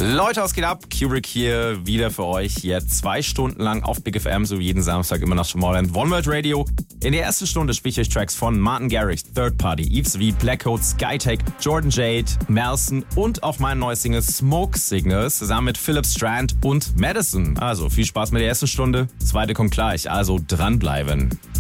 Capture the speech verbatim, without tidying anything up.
Leute, was geht ab? Kubrick hier wieder für euch. Hier zwei Stunden lang auf Big F M, so wie jeden Samstag immer nach Tomorrowland. One World Radio. In der ersten Stunde spiele ich euch Tracks von Martin Garrix, Third Party, Yves V, Blackcoat, Skytech, Jordan Jade, Merson und auch mein neues Single Smoke Signals zusammen mit Philip Strand und Madison. Also viel Spaß mit der ersten Stunde. Zweite kommt gleich, also dranbleiben.